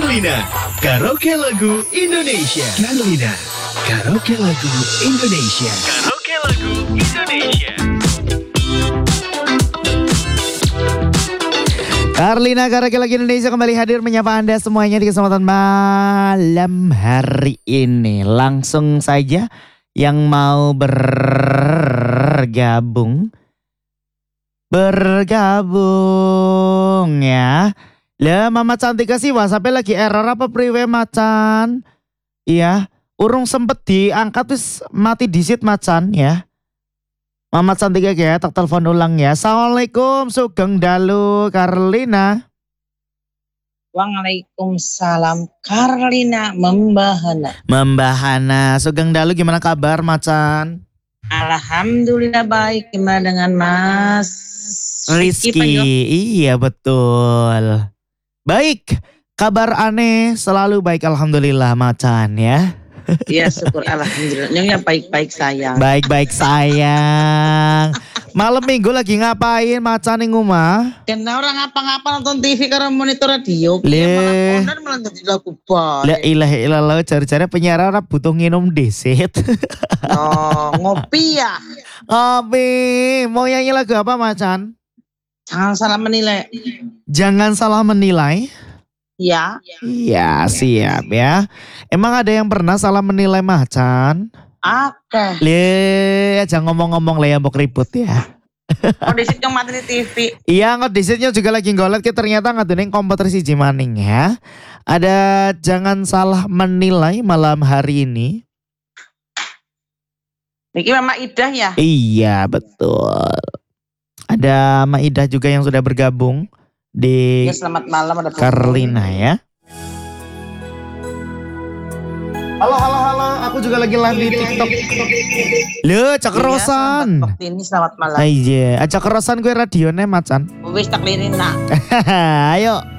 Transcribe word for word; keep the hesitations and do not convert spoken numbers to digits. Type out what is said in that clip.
Carolina, karaoke lagu Indonesia. Carolina, karaoke lagu Indonesia. Karaoke lagu Indonesia. Carolina, karaoke lagu Indonesia kembali hadir menyapa Anda semuanya di kesempatan malam hari ini. Langsung saja yang mau bergabung, bergabung ya. Lah Mama Cantika sih WhatsApp-nya lagi error apa priwe macan? Iya, urung sempet diangkat terus mati disit macan ya. Mama Cantika ya, tak telepon ulang ya. Assalamualaikum, sugeng dalu Carolina. Waalaikumsalam Carolina Membahana. Membahana, sugeng dalu gimana kabar macan? Alhamdulillah baik, gimana dengan Mas Rizky? Iya betul. Baik, kabar aneh selalu baik alhamdulillah macan ya. Iya syukur alhamdulillah. Nyonya baik-baik sayang. Baik-baik sayang. Malam minggu lagi ngapain macan ning omah? Kena orang ngapa-ngapa nonton T V karena monitor radio. Le. Malah konan malah jadi lagu La baik. ilaha illallah, cari-cari penyiar ora butuh nginum desit. Oh, ngopi ya. Abi, mau nyanyi lagu apa macan? Jangan salah menilai. Jangan salah menilai. Ya. Iya siap ya. Emang ada yang pernah salah menilai macan? Oke. Le, jangan ngomong-ngomong le ya mbok ribut ya. Oh disit yang mati di T V. Iya nggak disitnya juga lagi ngolet ke ternyata ngaduning komputer siji maning ya. Ada jangan salah menilai malam hari ini. Niki Mama Idah ya. Iya betul. Ada Maidah juga yang sudah bergabung di Ya selamat malam ada Carolina ya. Halo halo halo, aku juga lagi live di TikTok. Loh, cakrosan. Iya, ini selamat malam. Iya, cakrosan gue radionya macan. Wis tak lirin nak. Ayo.